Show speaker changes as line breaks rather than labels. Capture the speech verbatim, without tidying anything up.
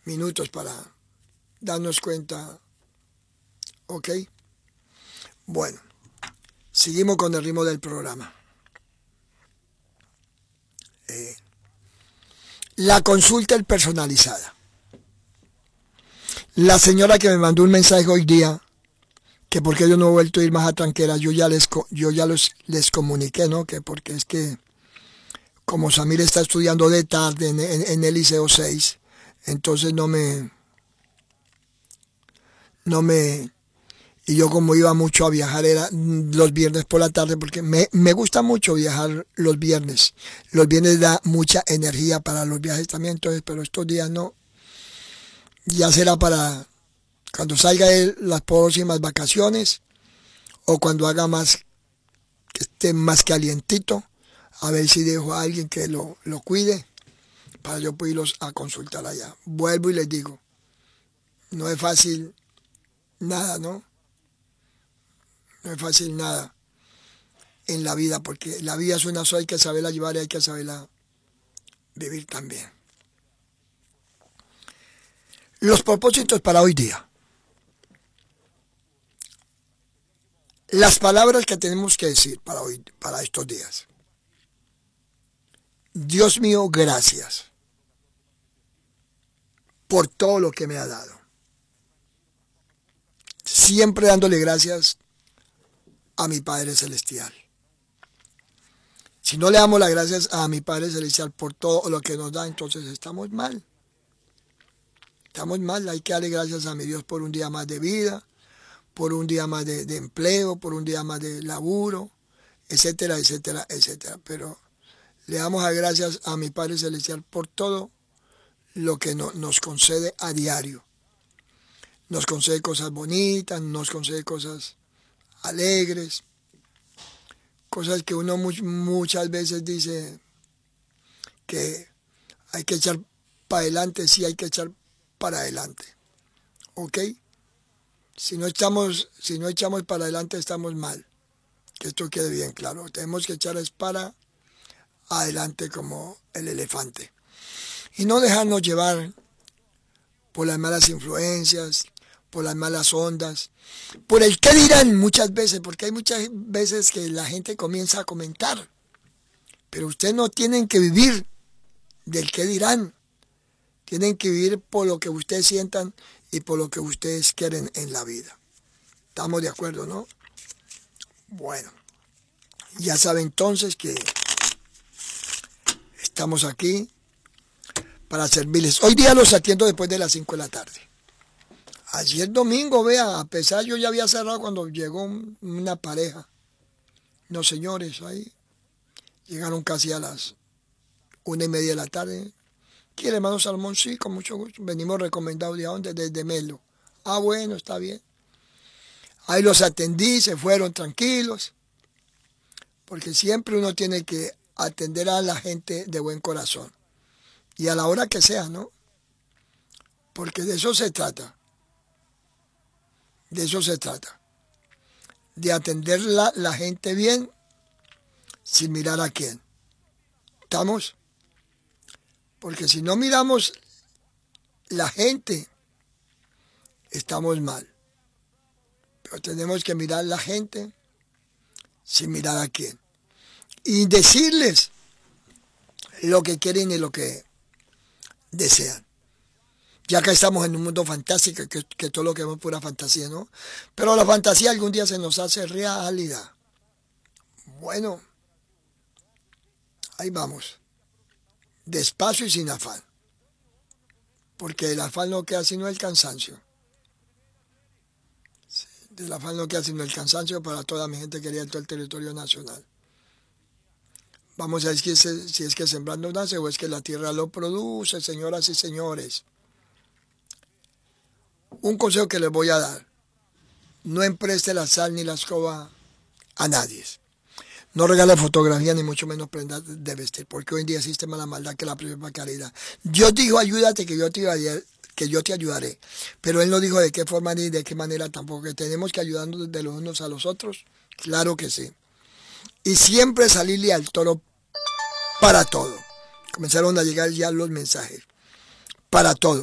minutos para darnos cuenta. ¿Ok? Bueno, seguimos con el ritmo del programa. Eh, la consulta es personalizada. La señora que me mandó un mensaje hoy día, que porque yo no he vuelto a ir más a Tranquera, yo ya les, yo ya los, les comuniqué, ¿no? Que porque es que como Samir está estudiando de tarde en, en, en el Liceo seis, entonces no me, no me, y yo como iba mucho a viajar era los viernes por la tarde, porque me, me gusta mucho viajar los viernes. Los viernes da mucha energía para los viajes también, entonces, pero estos días no. Ya será para cuando salga él las próximas vacaciones o cuando haga más, que esté más calientito, a ver si dejo a alguien que lo, lo cuide para yo poder irlos a consultar allá. Vuelvo y les digo, no es fácil nada, ¿no? No es fácil nada en la vida, porque la vida es una sola, hay que saberla llevar y hay que saberla vivir también. Los propósitos para hoy día. Las palabras que tenemos que decir para hoy, para estos días. Dios mío, gracias por todo lo que me ha dado. Siempre dándole gracias a mi Padre Celestial. Si no le damos las gracias a mi Padre Celestial por todo lo que nos da, entonces estamos mal. Estamos mal, hay que darle gracias a mi Dios por un día más de vida, por un día más de, de empleo, por un día más de laburo, etcétera, etcétera, etcétera. Pero le damos las gracias a mi Padre Celestial por todo lo que no, nos concede a diario. Nos concede cosas bonitas, nos concede cosas alegres, cosas que uno muy, muchas veces dice que hay que echar para adelante, sí hay que echar para adelante. ¿Ok? Si no echamos, si no echamos para adelante estamos mal. Que esto quede bien claro. Tenemos que echar es para adelante como el elefante. Y no dejarnos llevar por las malas influencias, por las malas ondas, por el qué dirán muchas veces, porque hay muchas veces que la gente comienza a comentar. Pero ustedes no tienen que vivir del qué dirán. Tienen que vivir por lo que ustedes sientan y por lo que ustedes quieren en la vida. ¿Estamos de acuerdo, no? Bueno, ya saben entonces que estamos aquí para servirles. Hoy día los atiendo después de las cinco de la tarde. Ayer domingo, vea, a pesar yo ya había cerrado cuando llegó una pareja. No, señores, ahí llegaron casi a las una y media de la tarde. ¿Quiere, hermano Salmón? Sí, con mucho gusto. Venimos recomendados de dónde, desde Melo. Ah, bueno, está bien. Ahí los atendí, se fueron tranquilos. Porque siempre uno tiene que atender a la gente de buen corazón. Y a la hora que sea, ¿no? Porque de eso se trata. De eso se trata. De atender la, la gente bien sin mirar a quién. ¿Estamos? Porque si no miramos la gente, estamos mal. Pero tenemos que mirar la gente sin mirar a quién. Y decirles lo que quieren y lo que desean. Ya que estamos en un mundo fantástico, que, que todo lo que vemos es pura fantasía, ¿no? Pero la fantasía algún día se nos hace realidad. Bueno, ahí vamos. Despacio y sin afán. Porque el afán no queda sino el cansancio. Sí, del afán no queda sino el cansancio para toda mi gente querida en todo el territorio nacional. Vamos a ver si es, si es que sembrando nace o es que la tierra lo produce, señoras y señores. Un consejo que les voy a dar. No empreste la sal ni la escoba a nadie. No regale fotografía ni mucho menos prendas de vestir, porque hoy en día existe más la maldad que la propia caridad. Dios dijo, ayúdate que yo te ayudaré, que yo te ayudaré. Pero Él no dijo de qué forma ni de qué manera tampoco. Que tenemos que ayudarnos de los unos a los otros. Claro que sí. Y siempre salirle al toro para todo. Comenzaron a llegar ya los mensajes. Para todo.